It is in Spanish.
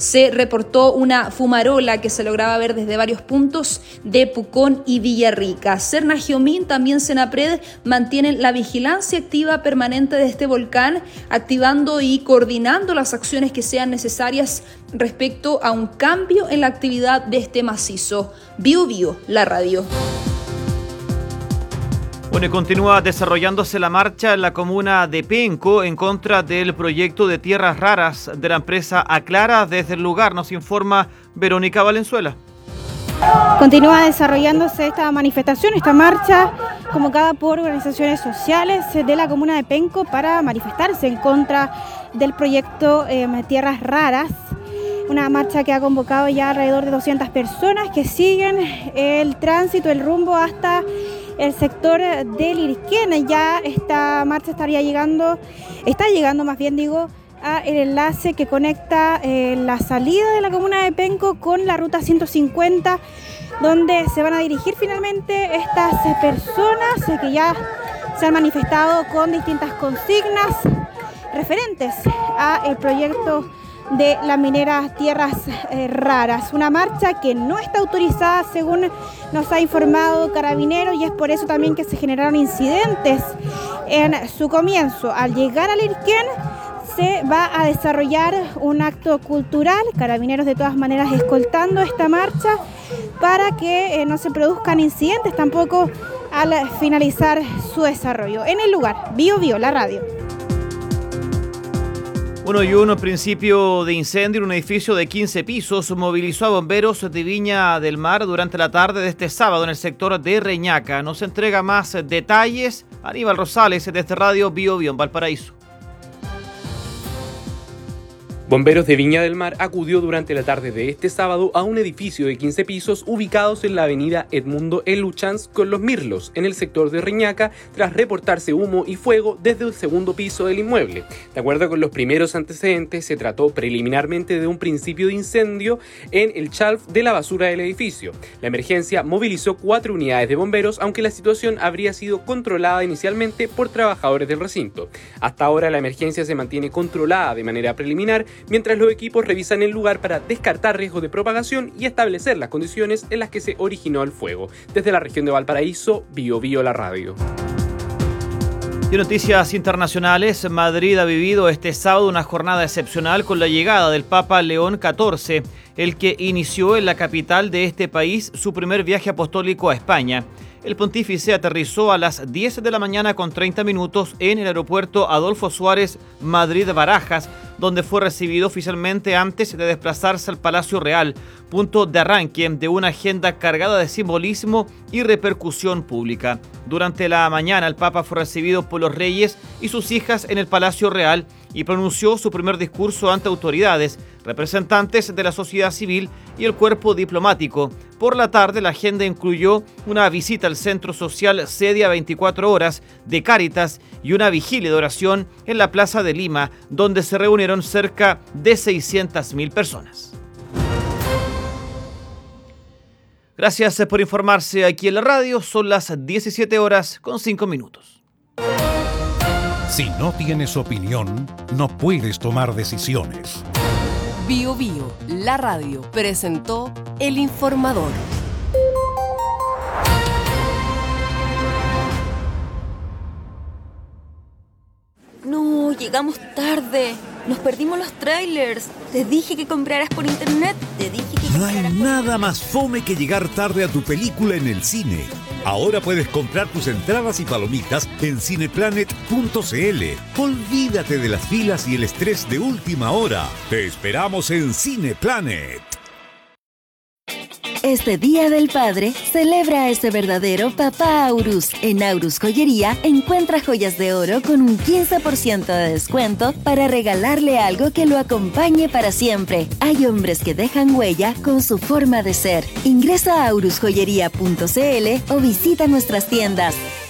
se reportó una fumarola que se lograba ver desde varios puntos de Pucón y Villarrica. Serna Geomín, también Senapred, mantienen la vigilancia activa permanente de este volcán, activando y coordinando las acciones que sean necesarias respecto a un cambio en la actividad de este macizo. Bio Bio, la radio. Bueno, y continúa desarrollándose la marcha en la comuna de Penco en contra del proyecto de tierras raras de la empresa Aclara. Desde el lugar nos informa Verónica Valenzuela. Continúa desarrollándose esta manifestación, esta marcha convocada por organizaciones sociales de la comuna de Penco para manifestarse en contra del proyecto Tierras Raras. Una marcha que ha convocado ya alrededor de 200 personas que siguen el tránsito, el rumbo hasta el sector del Irquén. Ya esta marcha está llegando más bien a el enlace que conecta la salida de la comuna de Penco con la ruta 150, donde se van a dirigir finalmente estas personas que ya se han manifestado con distintas consignas referentes a el proyecto de las mineras Tierras Raras. Una marcha que no está autorizada, según nos ha informado Carabineros, y es por eso también que se generaron incidentes en su comienzo. Al llegar al Irquén se va a desarrollar un acto cultural, Carabineros de todas maneras escoltando esta marcha para que no se produzcan incidentes tampoco al finalizar su desarrollo. En el lugar, Bio Bio, la radio. Un principio de incendio en un edificio de 15 pisos movilizó a bomberos de Viña del Mar durante la tarde de este sábado en el sector de Reñaca. Nos entrega más detalles Aníbal Rosales desde Radio Bio Bio en Valparaíso. Bomberos de Viña del Mar acudió durante la tarde de este sábado a un edificio de 15 pisos ubicados en la avenida Edmundo L. Luchans con Los Mirlos, en el sector de Reñaca, tras reportarse humo y fuego desde el segundo piso del inmueble. De acuerdo con los primeros antecedentes, se trató preliminarmente de un principio de incendio en el shelf de la basura del edificio. La emergencia movilizó 4 unidades de bomberos, aunque la situación habría sido controlada inicialmente por trabajadores del recinto. Hasta ahora la emergencia se mantiene controlada de manera preliminar, mientras los equipos revisan el lugar para descartar riesgos de propagación y establecer las condiciones en las que se originó el fuego. Desde la región de Valparaíso, Bio Bio, la radio. Y noticias internacionales, Madrid ha vivido este sábado una jornada excepcional con la llegada del Papa León XIV, el que inició en la capital de este país su primer viaje apostólico a España. El pontífice aterrizó a las 10 de la mañana con 30 minutos en el aeropuerto Adolfo Suárez Madrid-Barajas, donde fue recibido oficialmente antes de desplazarse al Palacio Real, punto de arranque de una agenda cargada de simbolismo y repercusión pública. Durante la mañana, el Papa fue recibido por los reyes y sus hijas en el Palacio Real y pronunció su primer discurso ante autoridades, representantes de la sociedad civil y el cuerpo diplomático. Por la tarde, la agenda incluyó una visita al Centro Social Cedia 24 Horas de Cáritas y una vigilia de oración en la Plaza de Lima, donde se reunieron cerca de 600.000 personas. Gracias por informarse aquí en la radio. Son las 17 horas con 5 minutos. Si no tienes opinión, no puedes tomar decisiones. Bio Bio, la radio, presentó El Informador. No, llegamos tarde. Nos perdimos los trailers. Te dije que compraras por internet. No hay nada más fome que llegar tarde a tu película en el cine. Ahora puedes comprar tus entradas y palomitas en cineplanet.cl. Olvídate de las filas y el estrés de última hora. Te esperamos en Cineplanet. Este Día del Padre, celebra a ese verdadero papá Aurus. En Aurus Joyería encuentra joyas de oro con un 15% de descuento para regalarle algo que lo acompañe para siempre. Hay hombres que dejan huella con su forma de ser. Ingresa a aurusjoyería.cl o visita nuestras tiendas.